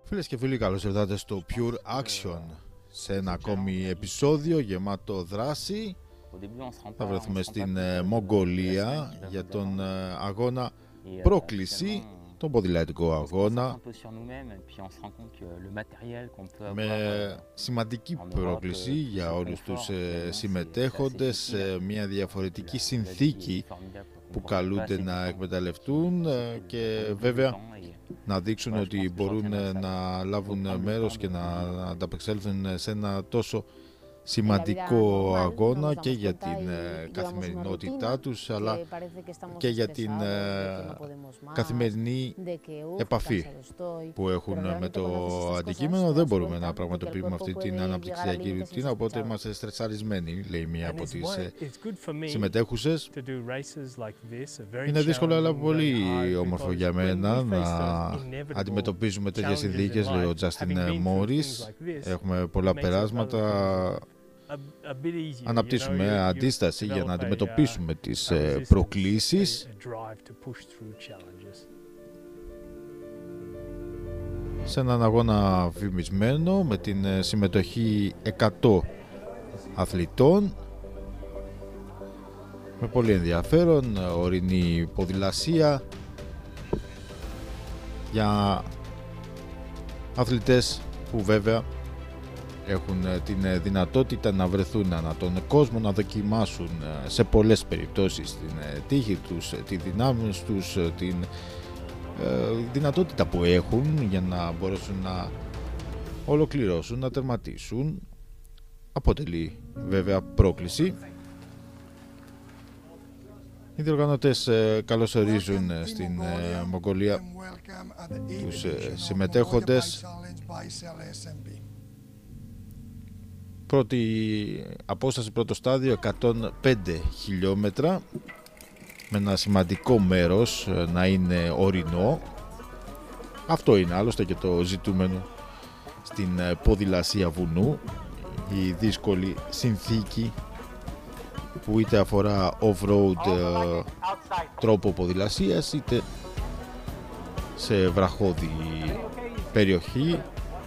Φίλες και φίλοι, καλώς ήρθατε στο Pure Action, σε ένα ακόμη επεισόδιο γεμάτο δράση. Θα βρεθούμε στην Μογγολία για τον αγώνα πρόκληση, τον ποδηλατικό αγώνα, με σημαντική πρόκληση για όλους τους συμμετέχοντες, σε μια διαφορετική συνθήκη που καλούνται να εκμεταλλευτούν και βέβαια να δείξουν ότι μπορούν να λάβουν μέρος και να ανταπεξέλθουν σε ένα τόσο σημαντικό αγώνα και για την καθημερινότητά τους, αλλά και για την καθημερινή επαφή που έχουν με το αντικείμενο. Δεν μπορούμε να πραγματοποιούμε αυτή την αναπτυξιακή ρουτίνα, οπότε είμαστε στρεσαρισμένοι, λέει μία από τις συμμετέχουσες. Είναι δύσκολο, αλλά πολύ όμορφο για μένα να αντιμετωπίζουμε τέτοιες συνθήκες, λέει ο Justin Morris. Έχουμε πολλά περάσματα, αναπτύσσουμε αντίσταση για να αντιμετωπίσουμε τις προκλήσεις. Σε έναν αγώνα φημισμένο με την συμμετοχή 100 αθλητών, με πολύ ενδιαφέρον, ορεινή ποδηλασία για αθλητές που βέβαια έχουν την δυνατότητα να βρεθούν ανά τον κόσμο, να δοκιμάσουν σε πολλές περιπτώσεις την τύχη τους, τη δυνάμει τους, την δυνατότητα που έχουν για να μπορέσουν να ολοκληρώσουν, να τερματίσουν. Αποτελεί βέβαια πρόκληση. Οι διοργανωτές καλωσορίζουν στην Μογγολία τους συμμετέχοντες. Πρώτη απόσταση, πρώτο στάδιο, 105 χιλιόμετρα, με ένα σημαντικό μέρος να είναι ορεινό. Αυτό είναι άλλωστε και το ζητούμενο στην ποδηλασία βουνού, η δύσκολη συνθήκη που είτε αφορά off-road τρόπο ποδηλασίας, είτε σε βραχώδη περιοχή,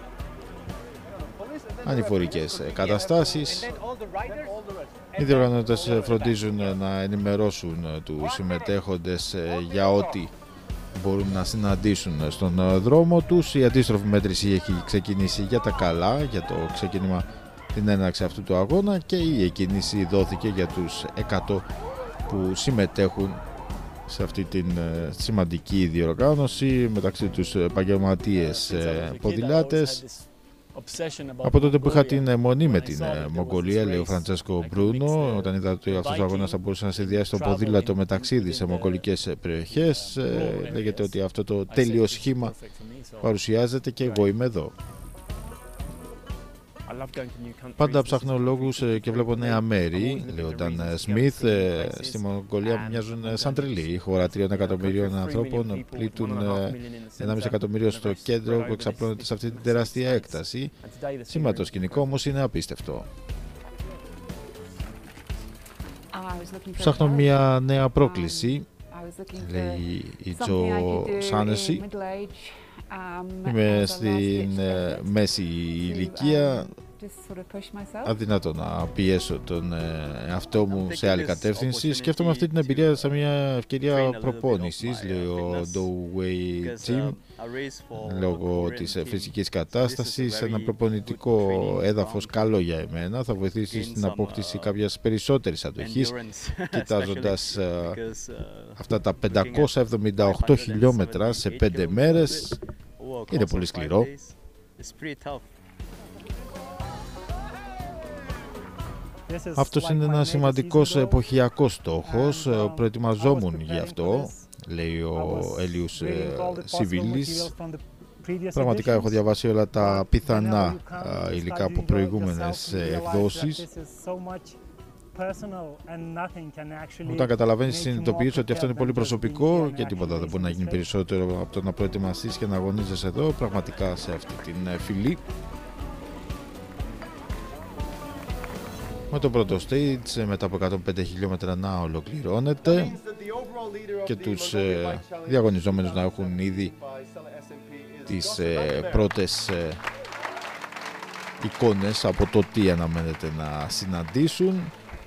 ανηφορικές καταστάσεις. Οι διοργανώτες φροντίζουν να ενημερώσουν τους συμμετέχοντες για ό,τι μπορούν να συναντήσουν στον δρόμο τους. Η αντίστροφη μέτρηση έχει ξεκινήσει για τα καλά, για το ξεκίνημα, την έναρξη αυτού του αγώνα, και η εκκίνηση δόθηκε για τους 100 που συμμετέχουν σε αυτή την σημαντική διοργάνωση, μεταξύ τους επαγγελματίες ποδηλάτες. Από τότε που είχα την αιμονή με την Μογγολία, λέει ο Φραντσέσκο Μπρούνο, όταν είδα ότι αυτός ο αγώνας θα μπορούσε να συνδυάσει το ποδήλατο με ταξίδι σε μογγολικές περιοχές, λέγεται ότι αυτό το τέλειο σχήμα παρουσιάζεται και εγώ είμαι εδώ. Πάντα ψάχνω λόγους και βλέπω νέα μέρη, λέει ο Νταν Σμιθ. Στη Μογγολία μοιάζουν σαν τρελή. Η χώρα 3 εκατομμυρίων ανθρώπων, πλήττουν 1,5 εκατομμύριο στο κέντρο που εξαπλώνεται σε αυτή την τεράστια έκταση. Σήμερα το σκηνικό όμως είναι απίστευτο. Ψάχνω μια νέα πρόκληση, λέει η Τζο Σάνεση. Είμαι στην μέση ηλικία, αδυνατό να πιέσω τον εαυτό μου σε άλλη κατεύθυνση. Σκέφτομαι αυτή την εμπειρία σαν μια ευκαιρία προπόνησης, λέει ο Ντόουεϊ Τζιμ, λόγω της φυσικής κατάστασης. Ένα προπονητικό έδαφος καλό για εμένα, θα βοηθήσει στην απόκτηση κάποιας περισσότερης αντοχής, κοιτάζοντας αυτά τα 578 χιλιόμετρα σε 5 μέρες. Είναι πολύ σκληρό. Αυτός είναι ένας σημαντικός εποχιακός στόχος. Προετοιμαζόμουν γι' αυτό, λέει ο Έλιους Σιβίλης. Πραγματικά έχω διαβάσει όλα τα πιθανά υλικά από προηγούμενες εκδόσεις. Όταν καταλαβαίνεις, συνειδητοποιείς ότι αυτό είναι πολύ προσωπικό και τίποτα δεν μπορεί να γίνει περισσότερο από το να προετοιμαστείς και να αγωνίζεσαι εδώ, πραγματικά σε αυτή την φυλή. Με το πρώτο stage, μετά από 105 χιλιόμετρα, να ολοκληρώνεται και τους διαγωνιζόμενους να έχουν ήδη τις πρώτες εικόνες από το τι αναμένεται να συναντήσουν.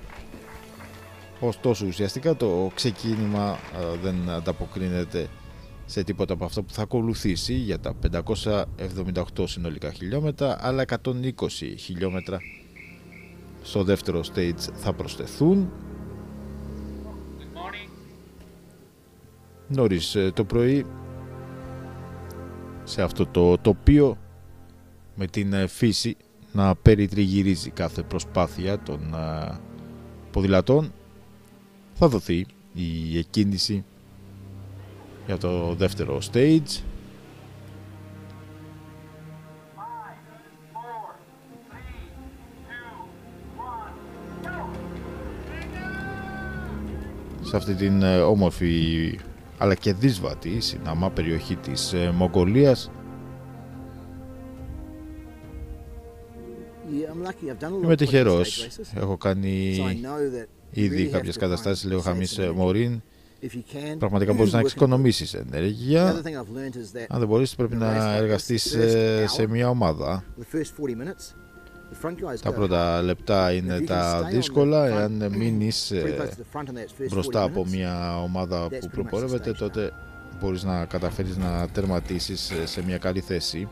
Ωστόσο ουσιαστικά το ξεκίνημα δεν ανταποκρίνεται σε τίποτα από αυτό που θα ακολουθήσει για τα 578 συνολικά χιλιόμετρα, αλλά 120 χιλιόμετρα στο δεύτερο stage θα προσθεθούν. Νωρίς το πρωί, σε αυτό το τοπίο, με την φύση να περιτριγυρίζει κάθε προσπάθεια των ποδηλατών, θα δοθεί η εκκίνηση για το δεύτερο stage. Σε αυτή την όμορφη αλλά και δύσβατη συνάμα περιοχή της Μογγολίας. Είμαι τυχερός, έχω κάνει ήδη κάποιες καταστάσεις λίγο χαμής Μωρίν. Πραγματικά μπορείς να εξοικονομήσεις ενέργεια. Αν δεν μπορείς, πρέπει να εργαστείς σε μια ομάδα. Τα πρώτα λεπτά είναι τα δύσκολα. Εάν μείνεις μπροστά από μια ομάδα που προπορεύεται, τότε μπορείς να καταφέρεις να τερματίσεις σε μια καλή θέση.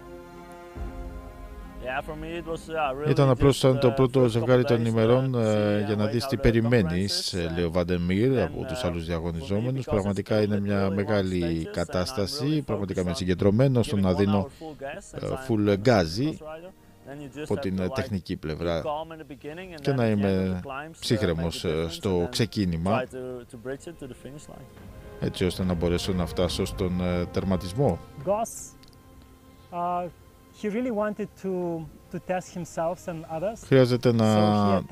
Ήταν απλώς σαν το πρώτο ζευγάρι των ημερών για να δεις τι περιμένεις, λέει ο Βαντεμίρ από τους άλλους διαγωνιζόμενους. Πραγματικά είναι μια μεγάλη κατάσταση, πραγματικά είμαι συγκεντρωμένος στο να δίνω full γκάζι από την τεχνική πλευρά και να είμαι ψύχρεμος στο ξεκίνημα, έτσι ώστε να μπορέσω να φτάσω στον τερματισμό. Χρειάζεται να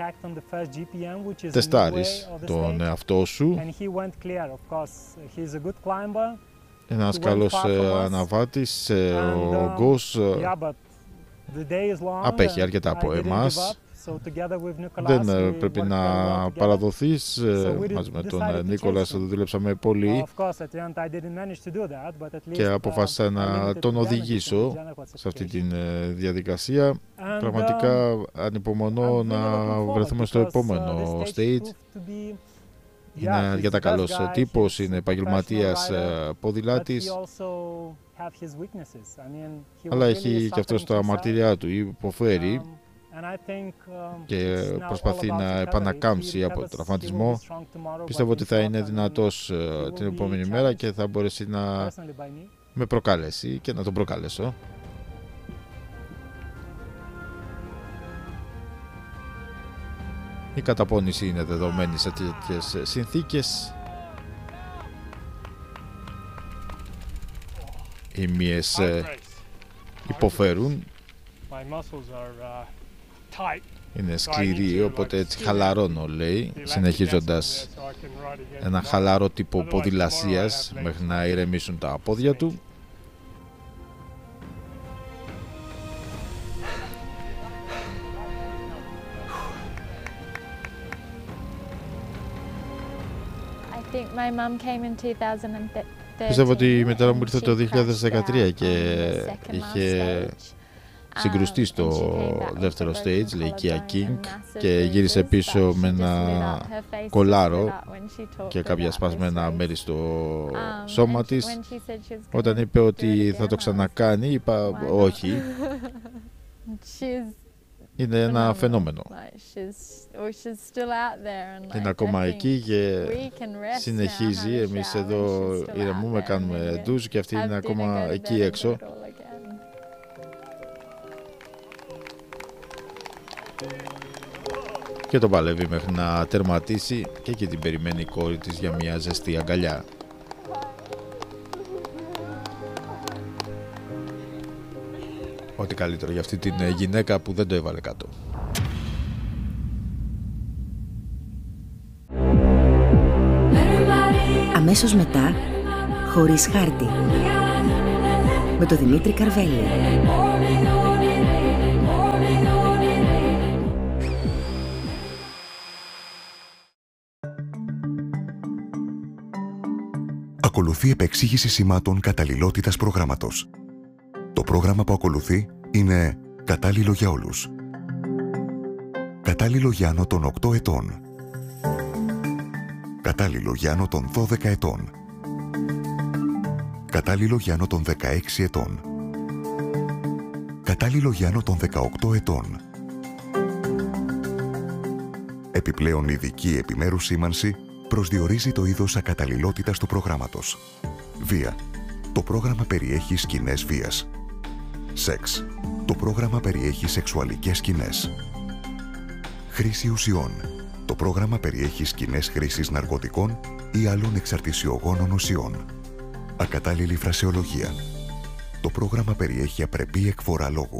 τεστάρεις τον εαυτό σου. Ένας καλός αναβάτης, ο Γκος απέχει αρκετά από εμάς. Δεν πρέπει να παραδοθείς. Μαζί με τον Νίκολας δουλέψαμε πολύ και αποφάσισα να τον οδηγήσω σε αυτή τη διαδικασία. Πραγματικά ανυπομονώ να βρεθούμε στο επόμενο stage. Είναι αρκετά καλός τύπος, είναι επαγγελματίας ποδηλάτης, αλλά έχει και αυτός τα μαρτυριά του, υποφέρει και προσπαθεί να επανακάμψει από τον τραυματισμό. Πιστεύω ότι θα είναι δυνατός την επόμενη μέρα και θα μπορέσει να με προκαλέσει και να τον προκαλέσω. Η καταπώνηση είναι δεδομένη σε τέτοιες συνθήκες. Οι μύες υποφέρουν. Είναι σκληρή, οπότε έτσι χαλαρώνω, λέει, συνεχίζοντας ένα χαλαρό τύπο ποδηλασίας μέχρι να ηρεμήσουν τα πόδια του. Πιστεύω ότι η μητέρα μου ήρθε το 2013 και είχε συγκρουστεί στο δεύτερο stage, λέει Kia King, και γύρισε πίσω με ένα κολάρο και κάποια σπασμένα μέρη στο σώμα της. Όταν είπε ότι θα το ξανακάνει, είπα όχι. Είναι ένα φαινόμενο. Είναι ακόμα εκεί και συνεχίζει. Εμείς εδώ ηρεμούμε, κάνουμε ντουζ και αυτή είναι ακόμα εκεί έξω. Και τον παλεύει μέχρι να τερματίσει και εκεί την περιμένει η κόρη της για μια ζεστή αγκαλιά. Ό,τι καλύτερο για αυτή την γυναίκα που δεν το έβαλε κάτω. Αμέσως μετά, χωρίς χάρτη, με τον Δημήτρη Καρβέλη. Ακολουθεί επεξήγηση σημάτων καταλληλότητας προγράμματος. Το πρόγραμμα που ακολουθεί είναι κατάλληλο για όλους. Κατάλληλο για άνω των 8 ετών. Κατάλληλο για άνω των 12 ετών. Κατάλληλο για άνω των 16 ετών. Κατάλληλο για άνω των 18 ετών. Επιπλέον ειδική επιμέρους σήμανση προσδιορίζει το είδος ακαταλληλότητας του προγράμματος. Βία. Το πρόγραμμα περιέχει σκηνές βίας. Σεξ. Το πρόγραμμα περιέχει σεξουαλικές σκηνές. Χρήση ουσιών. Το πρόγραμμα περιέχει σκηνές χρήσης ναρκωτικών ή άλλων εξαρτησιογόνων ουσιών. Ακατάλληλη φρασεολογία. Το πρόγραμμα περιέχει απρεπή εκφορά λόγου.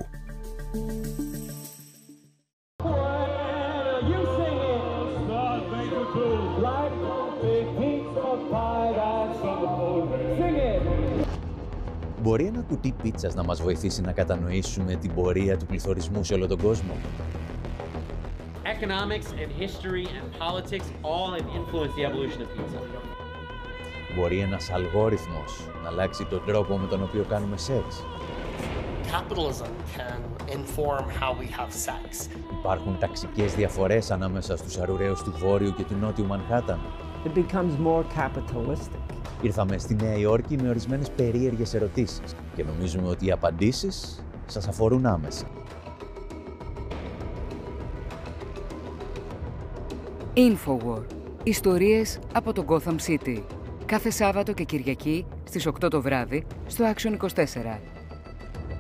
Μπορεί ένα κουτί πίτσας να μας βοηθήσει να κατανοήσουμε την πορεία του πληθωρισμού σε όλο τον κόσμο? Economics and history and politics all have influenced the evolution of pizza. Μπορεί ένας αλγόριθμος να αλλάξει τον τρόπο με τον οποίο κάνουμε σεξ? Capitalism can inform how we have sex. Υπάρχουν ταξικές διαφορές ανάμεσα στους αρουραίους του Βόρειου και του Νότιου Μανχάταν? It becomes more capitalistic. Ήρθαμε στη Νέα Υόρκη με ορισμένες περίεργες ερωτήσεις και νομίζουμε ότι οι απαντήσεις σας αφορούν άμεσα. Infowar. Ιστορίες από το Gotham City. Κάθε Σάββατο και Κυριακή στις 8 το βράδυ στο Action 24.